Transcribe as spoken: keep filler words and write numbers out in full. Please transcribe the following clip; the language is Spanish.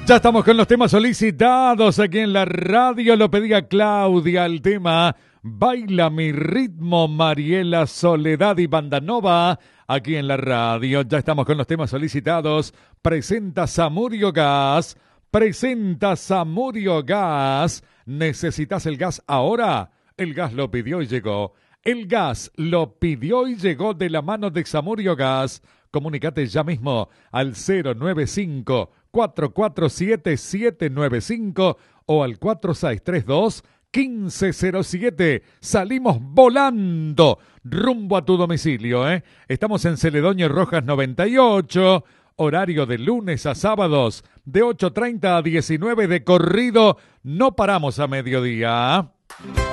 Ya estamos con los temas solicitados aquí en la radio. Lo pedía Claudia, el tema Baila mi ritmo, Mariela Soledad y Banda Nova. Aquí en la radio ya estamos con los temas solicitados. Presenta Samurio Gas. Presenta Samurio Gas. ¿Necesitas el gas ahora? El gas lo pidió y llegó. El gas lo pidió y llegó de la mano de Samurio Gas. Comunícate ya mismo al cero nueve cinco, cuatro cuatro siete, siete nueve cinco o al cuatro seis tres dos, uno cinco cero siete. Salimos volando rumbo a tu domicilio, ¿eh? Estamos en Celedonio Rojas noventa y ocho, horario de lunes a sábados, de ocho treinta a diecinueve de corrido. No paramos a mediodía.